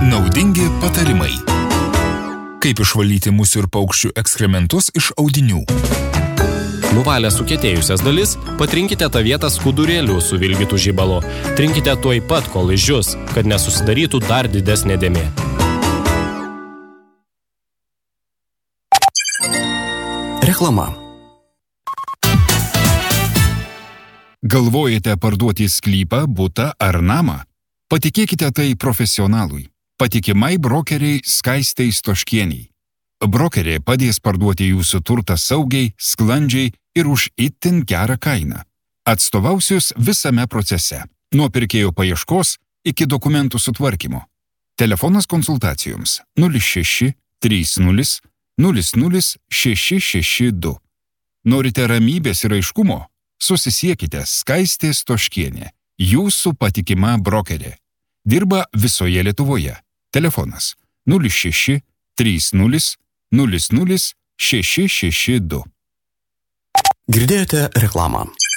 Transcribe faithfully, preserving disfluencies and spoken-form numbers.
Naudingi patarimai. Kaip išvalyti musių ir paukščių ekskrementus iš audinių. Nuvalę sukietėjusias dalis, patrinkite tą vietą skudurėliu su vilgytų žibalu. Trinkite tuoj pat, kol išdžius, kad nesusidarytų dar didesnė dėmė. Reklama. Galvojate parduoti sklypą, butą ar namą? Patikėkite tai profesionalui. Patikimai brokeriai Skaistei Stoškieniai. Brokerė padės parduoti jūsų turtą saugiai, sklandžiai ir už itin gerą kainą. Atstovausius visame procese, nuo pirkėjo paieškos iki dokumentų sutvarkymo. Telefonas konsultacijoms nulis šeši trys nulis nulis nulis šeši šeši du. Norite ramybės ir aiškumo? Susisiekite Skaistė Stoškienė, jūsų patikima brokerė. Dirba visoje Lietuvoje. Telefonas nulis šeši trys nulis nulis nulis šeši šeši du. Girdėjote reklamą.